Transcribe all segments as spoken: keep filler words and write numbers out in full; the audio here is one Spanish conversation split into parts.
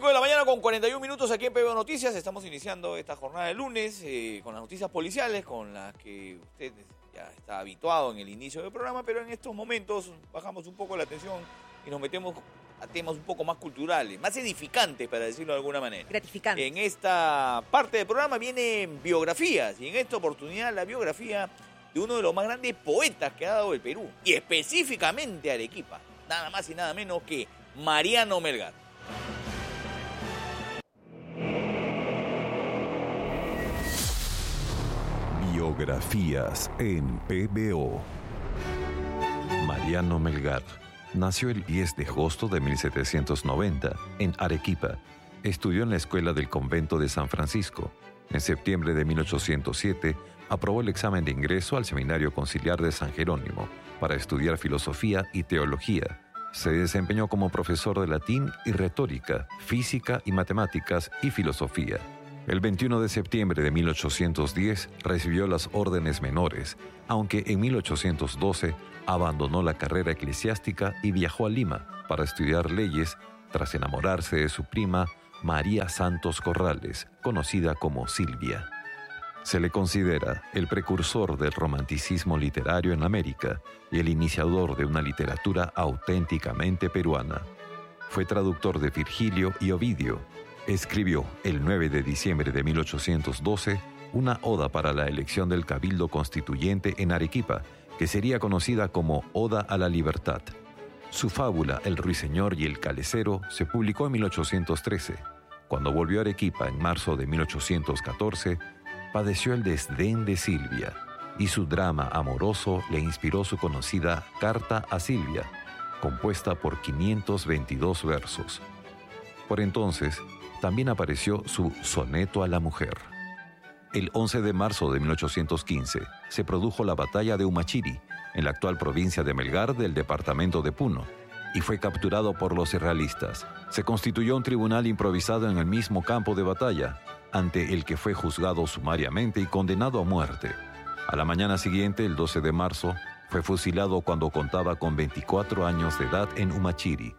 cinco de la mañana con cuarenta y un minutos aquí en P B O Noticias. Estamos iniciando esta jornada de lunes eh, con las noticias policiales, con las que usted ya está habituado en el inicio del programa, pero en estos momentos bajamos un poco la atención y nos metemos a temas un poco más culturales, más edificantes, para decirlo de alguna manera. Gratificantes. En esta parte del programa vienen biografías, y en esta oportunidad la biografía de uno de los más grandes poetas que ha dado el Perú, y específicamente Arequipa, nada más y nada menos que Mariano Melgar. Biografías en P B O. Mariano Melgar nació el diez de agosto de mil setecientos noventa en Arequipa. Estudió en la escuela del convento de San Francisco. En septiembre de mil ochocientos siete aprobó el examen de ingreso al Seminario Conciliar de San Jerónimo para estudiar filosofía y teología. Se desempeñó como profesor de latín y retórica, física y matemáticas y filosofía. El veintiuno de septiembre de mil ochocientos diez recibió las órdenes menores, aunque en mil ochocientos doce abandonó la carrera eclesiástica y viajó a Lima para estudiar leyes tras enamorarse de su prima María Santos Corrales, conocida como Silvia. Se le considera el precursor del romanticismo literario en América y el iniciador de una literatura auténticamente peruana. Fue traductor de Virgilio y Ovidio. Escribió el nueve de diciembre de mil ochocientos doce una oda para la elección del Cabildo Constituyente en Arequipa, que sería conocida como Oda a la Libertad. Su fábula El Ruiseñor y el Calecero se publicó en mil ochocientos trece. Cuando volvió a Arequipa en marzo de mil ochocientos catorce, padeció el desdén de Silvia, y su drama amoroso le inspiró su conocida Carta a Silvia, compuesta por quinientos veintidós versos. Por entonces, también apareció su Soneto a la Mujer. El once de marzo de mil ochocientos quince se produjo la batalla de Humachiri, en la actual provincia de Melgar del departamento de Puno, y fue capturado por los realistas. Se constituyó un tribunal improvisado en el mismo campo de batalla, ante el que fue juzgado sumariamente y condenado a muerte. A la mañana siguiente, el doce de marzo, fue fusilado cuando contaba con veinticuatro años de edad en Humachiri.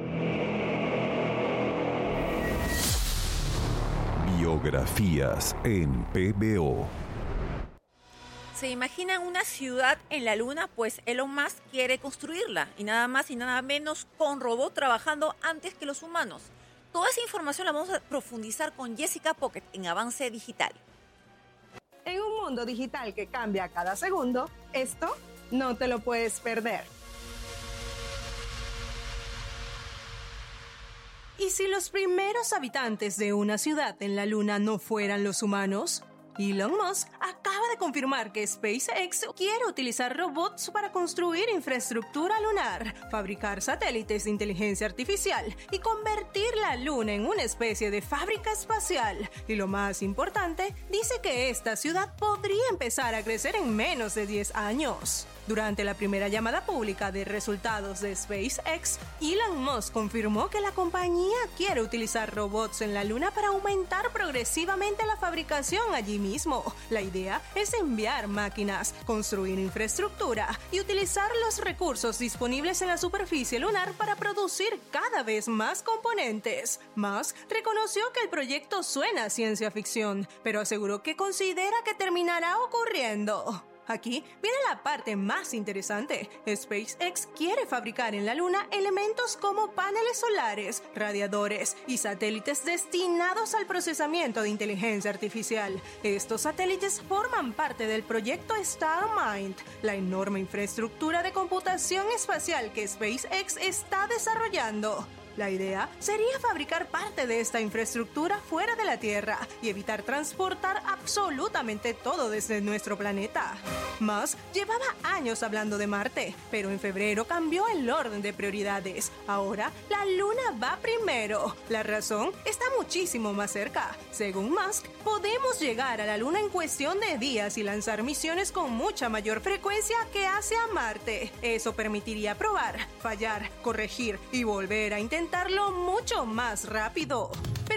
Biografías en P B O. ¿Se imaginan una ciudad en la luna? Pues Elon Musk quiere construirla, y nada más y nada menos con robots trabajando antes que los humanos. Toda esa información la vamos a profundizar con Jessica Pocket en Avance Digital. En un mundo digital que cambia cada segundo, esto no te lo puedes perder. ¿Y si los primeros habitantes de una ciudad en la Luna no fueran los humanos? Elon Musk acaba de confirmar que SpaceX quiere utilizar robots para construir infraestructura lunar, fabricar satélites de inteligencia artificial y convertir la Luna en una especie de fábrica espacial. Y lo más importante, dice que esta ciudad podría empezar a crecer en menos de diez años. Durante la primera llamada pública de resultados de SpaceX, Elon Musk confirmó que la compañía quiere utilizar robots en la Luna para aumentar progresivamente la fabricación allí mismo. La idea es enviar máquinas, construir infraestructura y utilizar los recursos disponibles en la superficie lunar para producir cada vez más componentes. Musk reconoció que el proyecto suena a ciencia ficción, pero aseguró que considera que terminará ocurriendo. Aquí viene la parte más interesante. SpaceX quiere fabricar en la Luna elementos como paneles solares, radiadores y satélites destinados al procesamiento de inteligencia artificial. Estos satélites forman parte del proyecto Starmind, la enorme infraestructura de computación espacial que SpaceX está desarrollando. La idea sería fabricar parte de esta infraestructura fuera de la Tierra y evitar transportar absolutamente todo desde nuestro planeta. Musk llevaba años hablando de Marte, pero en febrero cambió el orden de prioridades. Ahora, la Luna va primero. La razón está muchísimo más cerca. Según Musk, podemos llegar a la Luna en cuestión de días y lanzar misiones con mucha mayor frecuencia que hacia Marte. Eso permitiría probar, fallar, corregir y volver a intentar mucho más rápido. Pero ¿dónde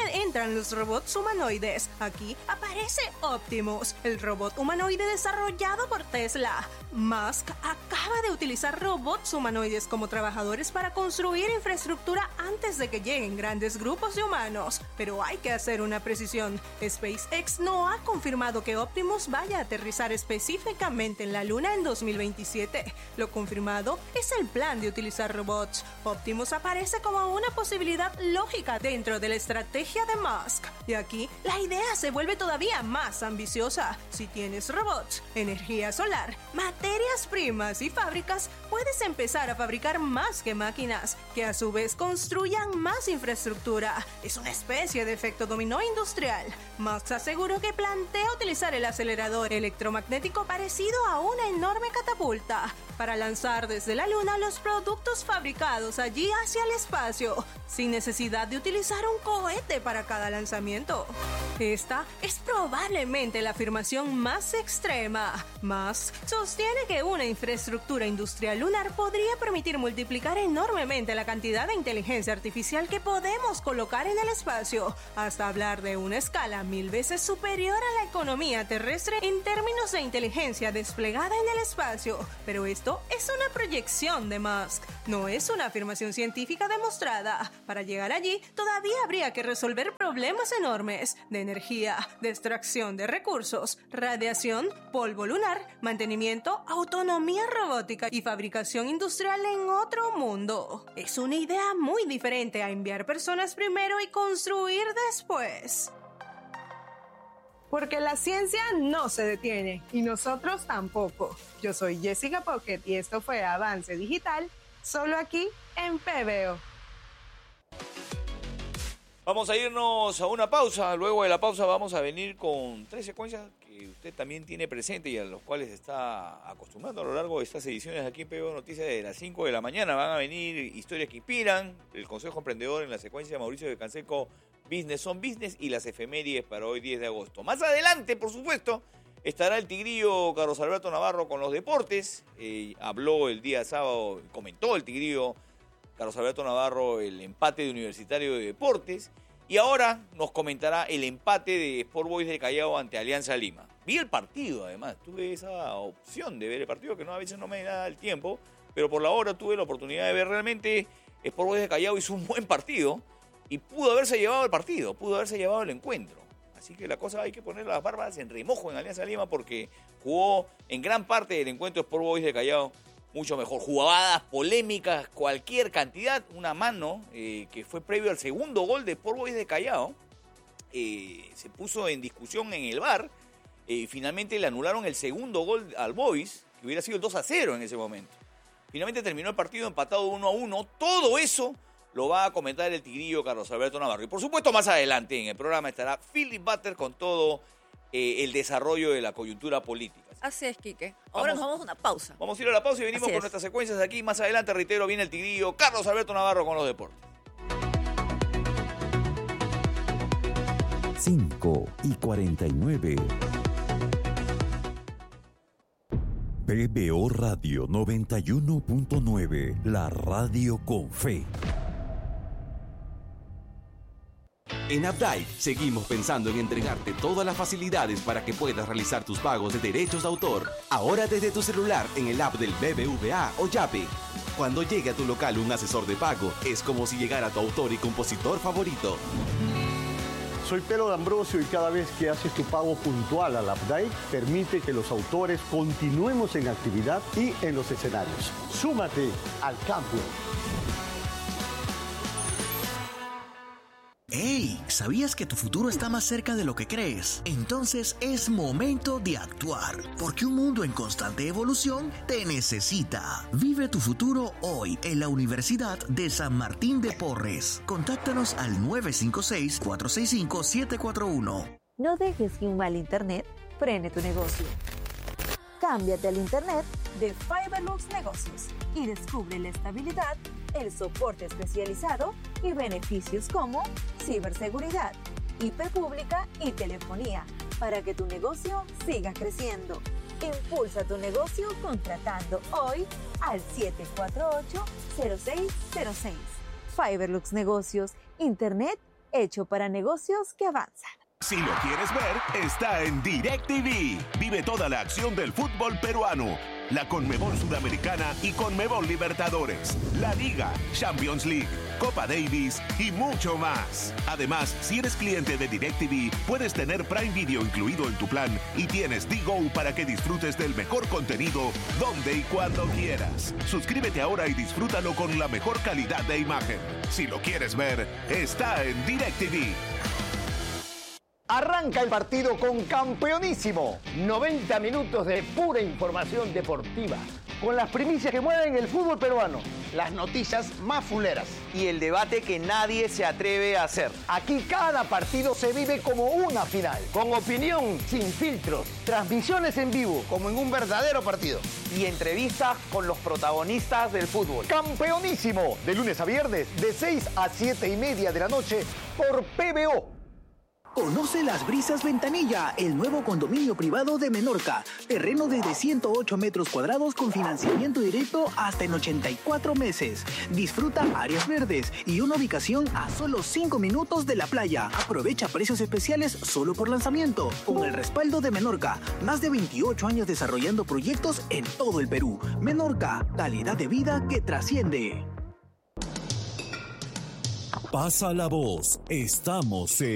entran los robots humanoides. Aquí aparece Optimus, el robot humanoide desarrollado por Tesla. Musk acaba de utilizar robots humanoides como trabajadores para construir infraestructura antes de que lleguen grandes grupos de humanos. Pero hay que hacer una precisión. SpaceX no ha confirmado que Optimus vaya a aterrizar específicamente en la Luna en dos mil veintisiete. Lo confirmado es el plan de utilizar robots. Optimus aparece como una posibilidad lógica dentro de la estrategia de Musk. Y aquí la idea se vuelve todavía más ambiciosa. Si tienes robots, energía solar, materias primas y fábricas, puedes empezar a fabricar más que máquinas, que a su vez construyan más infraestructura. Es una especie de efecto dominó industrial. Musk aseguró que plantea utilizar el acelerador electromagnético parecido a una enorme catapulta para lanzar desde la Luna los productos fabricados allí hacia el espacio, sin necesidad de utilizar un cohete para cada lanzamiento. Esta es probablemente la afirmación más extrema. Musk sostiene que una infraestructura industrial lunar podría permitir multiplicar enormemente la cantidad de inteligencia artificial que podemos colocar en el espacio, hasta hablar de una escala mil veces superior a la economía terrestre en términos de inteligencia desplegada en el espacio. Pero esto es una proyección de Musk, no es una afirmación científica demostrada. Para llegar allí, todavía habría que resolver problemas enormes de energía, de extracción de recursos, radiación, polvo lunar, mantenimiento, autonomía robótica y fabricación industrial en otro mundo. Es una idea muy diferente a enviar personas primero y construir después. Porque la ciencia no se detiene y nosotros tampoco. Yo soy Jessica Pocket y esto fue Avance Digital, solo aquí en P B O. Vamos a irnos a una pausa. Luego de la pausa vamos a venir con tres secuencias que usted también tiene presente y a los cuales está acostumbrando a lo largo de estas ediciones aquí en P B O Noticias de las cinco de la mañana. Van a venir historias que inspiran, el Consejo Emprendedor en la secuencia de Mauricio de Canseco, Business on Business, y las efemérides para hoy diez de agosto. Más adelante, por supuesto, estará el tigrillo Carlos Alberto Navarro con los deportes. Eh, habló el día sábado, comentó el tigrillo Carlos Alberto Navarro el empate de Universitario de Deportes. Y ahora nos comentará el empate de Sport Boys de Callao ante Alianza Lima. Vi el partido, además. Tuve esa opción de ver el partido, que no, a veces no me da el tiempo. Pero por la hora tuve la oportunidad de ver realmente. Sport Boys de Callao hizo un buen partido. Y pudo haberse llevado el partido, pudo haberse llevado el encuentro. Así que la cosa hay que poner las barbas en remojo en Alianza Lima porque jugó en gran parte del encuentro Sport Boys de Callao mucho mejor. Jugadas, polémicas, cualquier cantidad. Una mano eh, que fue previo al segundo gol de Sport Boys de Callao. Eh, se puso en discusión en el V A R. Y eh, finalmente le anularon el segundo gol al Boys, que hubiera sido el dos a cero en ese momento. Finalmente terminó el partido empatado uno a uno. Todo eso lo va a comentar el tigrillo Carlos Alberto Navarro. Y por supuesto, más adelante en el programa estará Philip Butter con todo eh, el desarrollo de la coyuntura política. Así es, Quique. Ahora Vamos, nos vamos a una pausa. Vamos a ir a la pausa y venimos Así con es. nuestras secuencias aquí. Más adelante, reitero, viene el tigrillo Carlos Alberto Navarro con los deportes. cinco y cuarenta y nueve. P B O Radio noventa y uno punto nueve, la radio con fe. En Updike seguimos pensando en entregarte todas las facilidades para que puedas realizar tus pagos de derechos de autor, ahora desde tu celular en el app del B B V A o Yape. Cuando llegue a tu local un asesor de pago, es como si llegara tu autor y compositor favorito. Soy Pedro D'Ambrosio y cada vez que haces tu pago puntual al Updike, permite que los autores continuemos en actividad y en los escenarios. Súmate al cambio. ¡Hey! ¿Sabías que tu futuro está más cerca de lo que crees? Entonces es momento de actuar, porque un mundo en constante evolución te necesita. Vive tu futuro hoy en la Universidad de San Martín de Porres. Contáctanos al nueve cinco seis, cuatro seis cinco, siete cuatro uno. No dejes que un mal internet frene tu negocio. Cámbiate al internet de Fiberlux Negocios y descubre la estabilidad, el soporte especializado y beneficios como ciberseguridad, I P pública y telefonía para que tu negocio siga creciendo. Impulsa tu negocio contratando hoy al siete cuatro ocho, cero seis cero seis. Fiberlux Negocios, internet hecho para negocios que avanzan. Si lo quieres ver, está en DirecTV. Vive toda la acción del fútbol peruano, la Conmebol Sudamericana y Conmebol Libertadores, la Liga, Champions League, Copa Davis y mucho más. Además, si eres cliente de DirecTV, puedes tener Prime Video incluido en tu plan y tienes D-Go para que disfrutes del mejor contenido donde y cuando quieras. Suscríbete ahora y disfrútalo con la mejor calidad de imagen. Si lo quieres ver, está en DirecTV. Arranca el partido con Campeonísimo. noventa minutos de pura información deportiva, con las primicias que mueven el fútbol peruano, las noticias más fuleras y el debate que nadie se atreve a hacer. Aquí cada partido se vive como una final, con opinión sin filtros, transmisiones en vivo, como en un verdadero partido, y entrevistas con los protagonistas del fútbol. Campeonísimo, de lunes a viernes, de seis a siete y media de la noche, por P B O. Conoce Las Brisas Ventanilla, el nuevo condominio privado de Menorca. Terreno desde ciento ocho metros cuadrados con financiamiento directo hasta en ochenta y cuatro meses. Disfruta áreas verdes y una ubicación a solo cinco minutos de la playa. Aprovecha precios especiales solo por lanzamiento. Con el respaldo de Menorca, más de veintiocho años desarrollando proyectos en todo el Perú. Menorca, calidad de vida que trasciende. Pasa la voz, estamos en